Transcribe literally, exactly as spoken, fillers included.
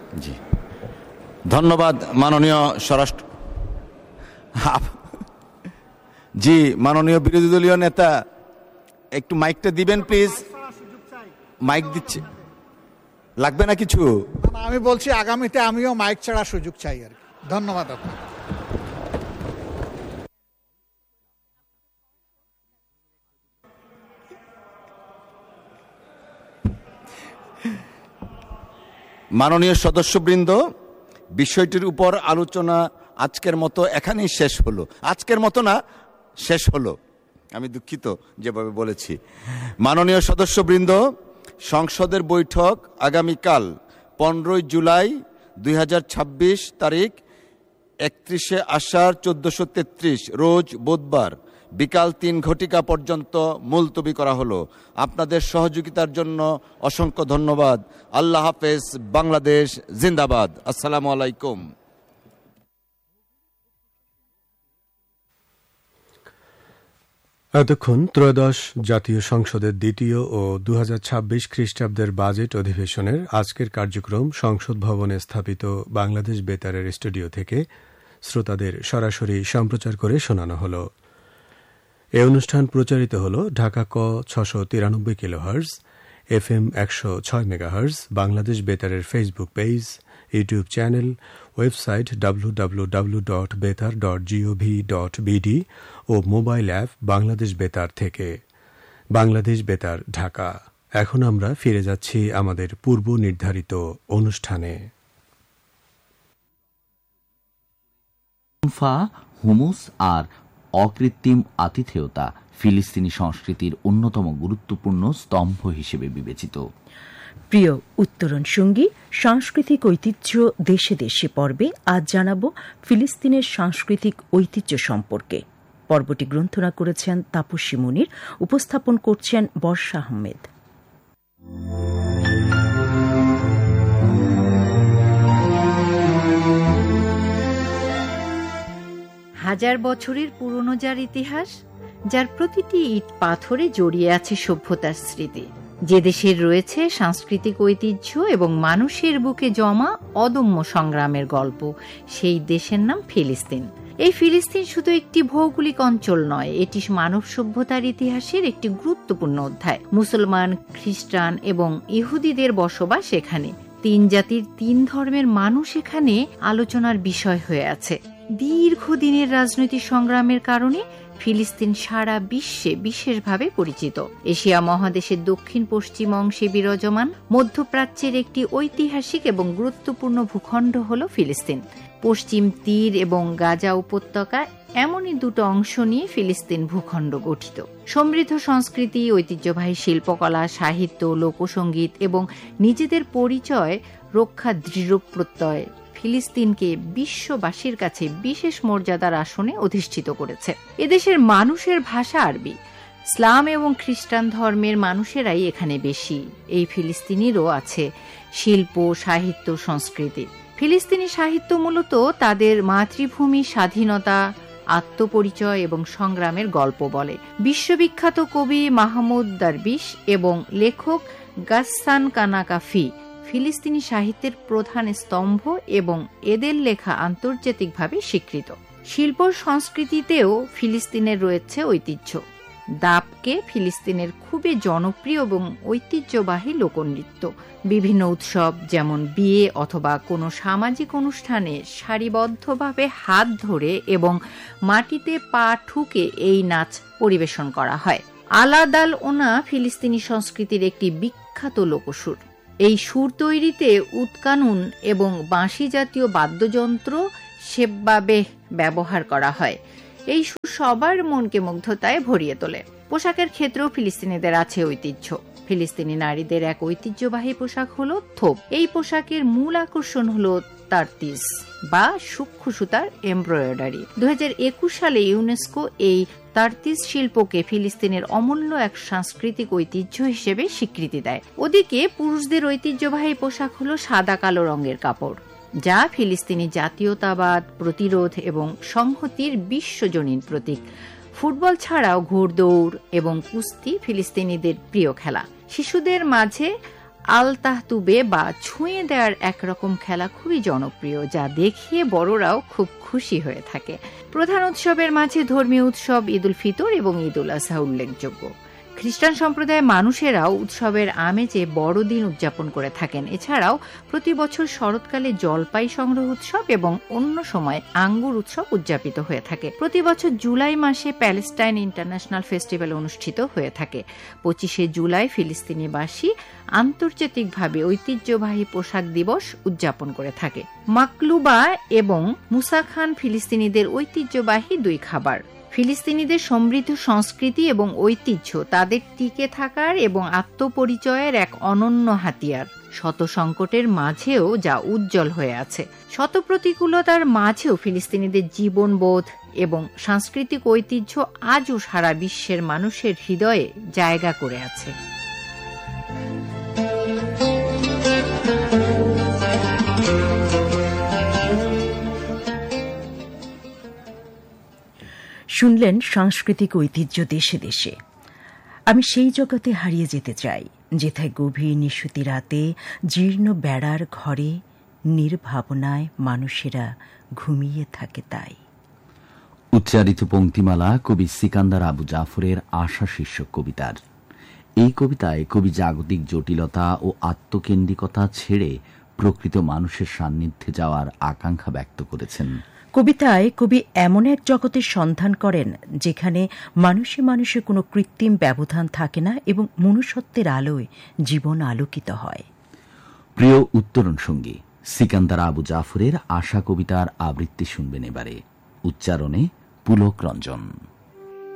জি, ধন্যবাদ মাননীয় স্বরাষ্ট্র জি মাননীয় বিরোধী দলীয় নেতা, একটু মাইকটা দিবেন প্লিজ। মাইক দিচ্ছে, লাগবে না কিছু? আমি বলছি আগামীতে আমিও মাইক ছাড়া সুযোগ চাই আর কি। ধন্যবাদ আপনাকে। মাননীয় সদস্যবৃন্দ, বিষয়টির উপর আলোচনা আজকের মতো এখানেই শেষ হলো। আজকের মতো না, শেষ হলো। আমি দুঃখিত যেভাবে বলেছি। মাননীয় সদস্যবৃন্দ, সংসদের বৈঠক আগামীকাল পনেরোই জুলাই দুই হাজার ছাব্বিশ তারিখ একত্রিশে আষাঢ় চোদ্দশো তেত্রিশ রোজ বুধবার বিকাল তিন ঘটিকা পর্যন্ত মুলতবি করা হলো। আপনাদের সহযোগিতার জন্য অসংখ্য ধন্যবাদ। আল্লাহ হাফেজ। বাংলাদেশ জিন্দাবাদ। আসসালামু আলাইকুম। এতক্ষণ ত্রয়োদশ জাতীয় সংসদের দ্বিতীয় ও দু হাজার ছাব্বিশ খ্রিস্টাব্দের বাজেট অধিবেশনের আজকের কার্যক্রম সংসদ ভবনে স্থাপিত বাংলাদেশ বেতারের স্টুডিও থেকে শ্রোতাদের সরাসরি সম্প্রচার করে শোনানো হল। এ অনুষ্ঠান প্রচারিত হল ঢাকা ক ছশো তিরানব্বই কিলোহার্জ, এফ এম একশো ছয় megahertz, Bangladesh বেতারের Facebook page, YouTube channel, website W W W dot বেতার ডট জিওভি ডট বিডি ও মোবাইল অ্যাপ বাংলাদেশ বেতার থেকে। বাংলাদেশ বেতার, ঢাকা। এখন আমরা ফিরে যাচ্ছি আমাদের পূর্ব নির্ধারিত অনুষ্ঠানে। হুমুস আর অকৃত্রিম আতিথেয়তা ফিলিস্তিনি সংস্কৃতির অন্যতম গুরুত্বপূর্ণ স্তম্ভ হিসেবে বিবেচিত। প্রিয় উত্তরণ সঙ্গী, সাংস্কৃতিক ঐতিহ্য দেশে দেশে পর্বে আজ জানাব ফিলিস্তিনের সাংস্কৃতিক ঐতিহ্য সম্পর্কে। পর্বটি গ্রন্থনা করেছেন তাপসী মুনির, উপস্থাপন করছেন বর্ষা আহমেদ। হাজার বছরের পুরনো যার ইতিহাস, যার প্রতিটি ইট পাথরে জড়িয়ে আছে সভ্যতার স্মৃতি, যে দেশের রয়েছে সাংস্কৃতিক ঐতিহ্য এবং মানুষের বুকে জমা অদম্য সংগ্রামের গল্প, সেই দেশের নাম ফিলিস্তিন। এই ফিলিস্তিন শুধু একটি ভৌগোলিক অঞ্চল নয়, এটি মানব সভ্যতার ইতিহাসের একটি গুরুত্বপূর্ণ অধ্যায়। মুসলমান, খ্রিস্টান এবং ইহুদিদের বসবাস এখানে। তিন জাতির তিন ধর্মের মানুষ এখানে আলোচনার বিষয় হয়ে আছে। দীর্ঘদিনের রাজনৈতিক সংগ্রামের কারণে ফিলিস্তিন সারা বিশ্বে বিশেষভাবে পরিচিত। এশিয়া মহাদেশের দক্ষিণ পশ্চিম অংশে বিরাজমান মধ্যপ্রাচ্যের একটি ঐতিহাসিক এবং গুরুত্বপূর্ণ ভূখণ্ড হল ফিলিস্তিন। পশ্চিম তীর এবং গাজা উপত্যকা এমনই দুটো অংশ নিয়ে ফিলিস্তিন ভূখণ্ড গঠিত। সমৃদ্ধ সংস্কৃতি, ঐতিহ্যবাহী শিল্পকলা, সাহিত্য, লোকসঙ্গীত এবং নিজেদের পরিচয় রক্ষা দৃঢ় প্রত্যয় ফিলিস্তিনকে বিশ্ববাসীর কাছে বিশেষ মর্যাদার আসনে অধিষ্ঠিত করেছে। এদেশের মানুষের ভাষা আরবি। ইসলাম এবং খ্রিস্টান ধর্মের মানুষেরাই এখানে বেশি। এই ফিলিস্তিনিরও আছে শিল্প, সাহিত্য, সংস্কৃতি। ফিলিস্তিনি সাহিত্য মূলত তাদের মাতৃভূমি, স্বাধীনতা, আত্মপরিচয় এবং সংগ্রামের গল্প বলে। বিশ্ববিখ্যাত কবি মাহমুদ দারবিশ এবং লেখক গাসসান কানাকাফি ফিলিস্তিনি সাহিত্যের প্রধান স্তম্ভ এবং এদের লেখা আন্তর্জাতিকভাবে স্বীকৃত। শিল্প সংস্কৃতিতেও ফিলিস্তিনের রয়েছে ঐতিহ্য। দাবকে ফিলিস্তিনের খুবই জনপ্রিয় এবং ঐতিহ্যবাহী লোকনৃত্য। বিভিন্ন উৎসব যেমন বিয়ে অথবা কোনো সামাজিক অনুষ্ঠানে সারিবদ্ধভাবে হাত ধরে এবং মাটিতে পা ঠুকে এই নাচ পরিবেশন করা হয়। আলাদাল ওনা ফিলিস্তিনি সংস্কৃতির একটি বিখ্যাত লোকসুর। এই সুর তৈরিতে উৎকানুন এবং বাঁশি জাতীয় বাদ্যযন্ত্র সেভাবে ব্যবহার করা হয়। এই সুর সবার মনকে মুগ্ধতায় ভরিয়ে তোলে। পোশাকের ক্ষেত্রেও ফিলিস্তিনিদের আছে ঐতিহ্য। ফিলিস্তিনি নারীদের এক ঐতিহ্যবাহী পোশাক হলো থোপ। এই পোশাকের মূল আকর্ষণ হলো তারতিস বা সূক্ষ্ম সুতার এমব্রয়ডারি। দু হাজার একুশ সালে ইউনেস্কো এই তারতিস শিল্পকে ফিলিস্তিনের অমূল্য এক সাংস্কৃতিক ঐতিহ্য হিসেবে স্বীকৃতি দেয়। ওদিকে পুরুষদের ঐতিহ্যবাহী পোশাক হলো সাদা কালো রঙের কাপড়, যা ফিলিস্তিনি জাতীয়তাবাদ, প্রতিরোধ এবং সংহতির বিশ্বজনীন প্রতীক। ফুটবল ছাড়াও ঘোড়দৌড় এবং কুস্তি ফিলিস্তিনিদের প্রিয় খেলা। শিশুদের মাঝে আলতাহতুবে বা ছুঁয়ে দেওয়ার একরকম খেলা খুবই জনপ্রিয়, যা দেখিয়ে বড়রাও খুব খুশি হয়ে থাকে। প্রধান উৎসবের মাঝে ধর্মীয় উৎসব ঈদ উল ফিতর এবং ঈদ উল আজহা উল্লেখযোগ্য। খ্রিস্টান সম্প্রদায়ের মানুষেরাও উৎসবের আমেজে বড়দিন উদযাপন করে থাকেন। এছাড়াও প্রতি বছর শরৎকালে জলপাই সংগ্রহ উৎসব এবং অন্য সময় আঙ্গুর উৎসব উদযাপিত হয়ে থাকে। প্রতি বছর জুলাই মাসে প্যালেস্টাইন ইন্টারন্যাশনাল ফেস্টিভ্যাল অনুষ্ঠিত হয়ে থাকে। পঁচিশে জুলাই ফিলিস্তিনিবাসী আন্তর্জাতিকভাবে ঐতিহ্যবাহী পোশাক দিবস উদযাপন করে থাকে। মাকলুবা এবং মুসাখান ফিলিস্তিনিদের ঐতিহ্যবাহী দুই খাবার। ফিলিস্তিনিদের সমৃদ্ধ সংস্কৃতি এবং ঐতিহ্য তাদের টিকে থাকার এবং আত্মপরিচয়ের এক অনন্য হাতিয়ার। শত সংকটের মাঝেও যা উজ্জ্বল হয়ে আছে। শত প্রতিকূলতার মাঝেও ফিলিস্তিনিদের জীবনবোধ এবং সাংস্কৃতিক ঐতিহ্য আজও সারা বিশ্বের মানুষের হৃদয়ে জায়গা করে আছে। শুনলেন সাংস্কৃতিক ঐতিহ্য দেশে দেশে। আমি সেই জগতে হারিয়ে যেতে চাই, যেথায় গভীর নিশুতি রাতে জীর্ণ বেড়ার ঘরে নির্ভাবনায় মানুষেরা ঘুমিয়ে থাকে। তাই উচ্চারিত পংক্তিমালা কবি সিকান্দার আবু জাফরের আশা শীর্ষক কবিতার। এই কবিতায় কবি জাগতিক জটিলতা ও আত্মকেন্দ্রিকতা ছেড়ে প্রকৃত মানুষের সান্নিধ্যে যাওয়ার আকাঙ্ক্ষা ব্যক্ত করেছেন। কবিতায় কবি এমন এক জগতের সন্ধান করেন যেখানে মানুষে মানুষে কোনো কৃত্রিম ব্যবধান থাকে না এবং মনুষ্যত্বের আলোয় জীবন আলোকিত হয়। প্রিয় উত্তরণ সঙ্গী, সিকান্দার আবু জাফরের আশা কবিতার আবৃত্তি শুনবেন এবারে। উচ্চারণে পুলক রঞ্জন।